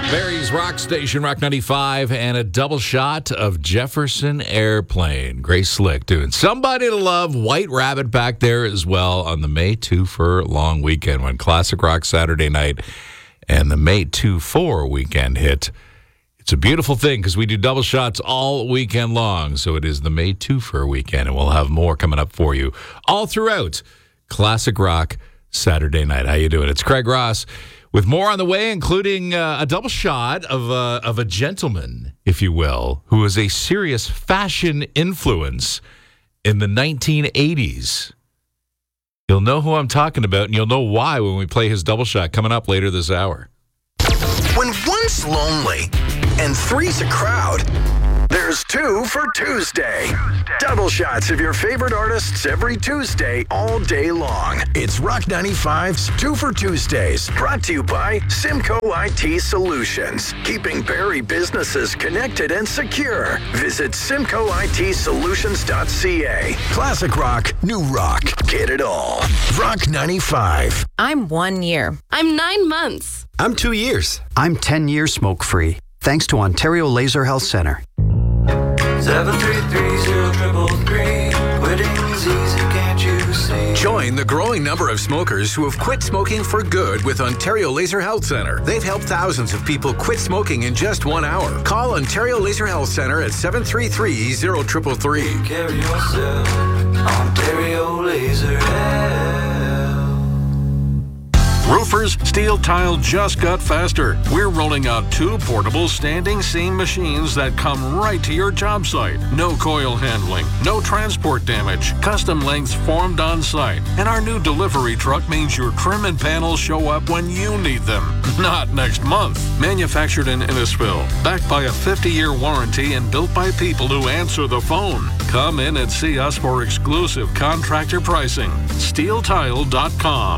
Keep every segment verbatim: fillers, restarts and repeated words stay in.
Barry's Rock Station, Rock ninety-five, and a double shot of Jefferson Airplane. Grace Slick doing Somebody to Love. White Rabbit back there as well on the May two for long weekend when Classic Rock Saturday night and the May two for weekend hit. It's a beautiful thing because we do double shots all weekend long. So it is the May two for weekend, and we'll have more coming up for you all throughout Classic Rock Saturday night. How you doing? It's Craig Ross. With more on the way, including uh, a double shot of a, of a gentleman, if you will, who was a serious fashion influence in the nineteen eighties. You'll know who I'm talking about, and you'll know why when we play his double shot coming up later this hour. When one's lonely and three's a crowd, there's two for Tuesday. Double shots of your favorite artists every Tuesday, all day long. It's Rock ninety-five's Two for Tuesdays, brought to you by Simcoe I T Solutions, keeping Barrie businesses connected and secure. Visit simcoe I T solutions dot c a. Classic rock, new rock, get it all. Rock ninety-five. I'm one year. I'm nine months. I'm two years. I'm ten years smoke-free, thanks to Ontario Laser Health Centre. seven three three zero triple three. Quitting's easy, can't you see? Join the growing number of smokers who have quit smoking for good with Ontario Laser Health Centre. They've helped thousands of people quit smoking in just one hour. Call Ontario Laser Health Centre at seven three three zero triple three. Carry yourself, Ontario Laser Health. Roofers, steel tile just got faster. We're rolling out two portable standing seam machines that come right to your job site. No coil handling, no transport damage, custom lengths formed on site. And our new delivery truck means your trim and panels show up when you need them, not next month. Manufactured in Innisfil, backed by a fifty-year warranty and built by people who answer the phone. Come in and see us for exclusive contractor pricing. steel tile dot com.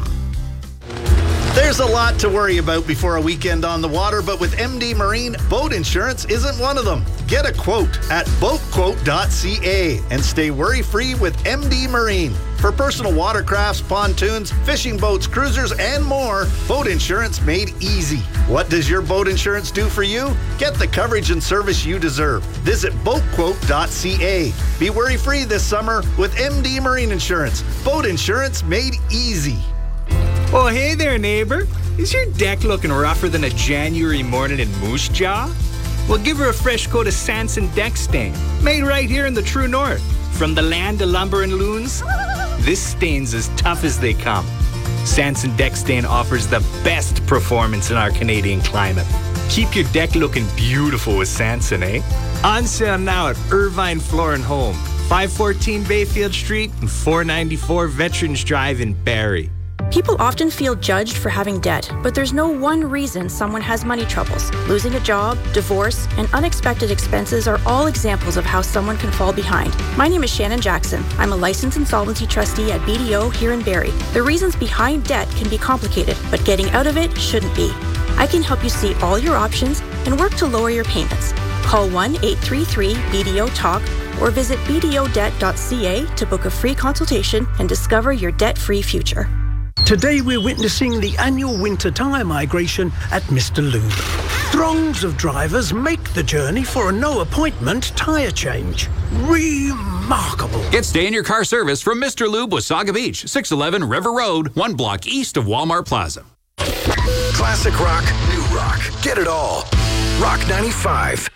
There's a lot to worry about before a weekend on the water, but with M D Marine, boat insurance isn't one of them. Get a quote at boat quote dot c a and stay worry-free with M D Marine. For personal watercrafts, pontoons, fishing boats, cruisers, and more, boat insurance made easy. What does your boat insurance do for you? Get the coverage and service you deserve. Visit boat quote dot c a. Be worry-free this summer with M D Marine Insurance. Boat insurance made easy. Oh, hey there, neighbor. Is your deck looking rougher than a January morning in Moose Jaw? Well, give her a fresh coat of Sanson Deck Stain, made right here in the true north. From the land of lumber and loons, this stain's as tough as they come. Sanson Deck Stain offers the best performance in our Canadian climate. Keep your deck looking beautiful with Sanson, eh? On sale now at Irvine Floor and Home, five fourteen Bayfield Street and four ninety-four Veterans Drive in Barrie. People often feel judged for having debt, but there's no one reason someone has money troubles. Losing a job, divorce, and unexpected expenses are all examples of how someone can fall behind. My name is Shannon Jackson. I'm a licensed insolvency trustee at B D O here in Barrie. The reasons behind debt can be complicated, but getting out of it shouldn't be. I can help you see all your options and work to lower your payments. Call one eight three three B D O talk or visit b d o debt dot c a to book a free consultation and discover your debt-free future. Today we're witnessing the annual winter tyre migration at Mister Lube. Throngs of drivers make the journey for a no-appointment tyre change. Remarkable. Get stay-in-your-car service from Mister Lube, Wasaga Beach, six eleven River Road, one block east of Walmart Plaza. Classic rock, new rock, get it all. Rock ninety-five.